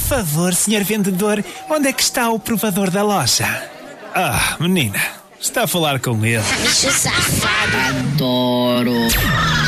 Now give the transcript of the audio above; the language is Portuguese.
favor, senhor vendedor, onde é que está o provador da loja? Ah, menina, está a falar com ele. Bicho safado. Adoro.